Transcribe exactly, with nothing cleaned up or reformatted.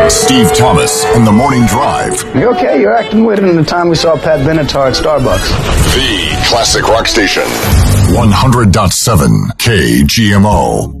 Steve Thomas in the Morning Drive. You okay? You're acting weird in the time we saw Pat Benatar at Starbucks. The classic rock station. one hundred point seven K G M O.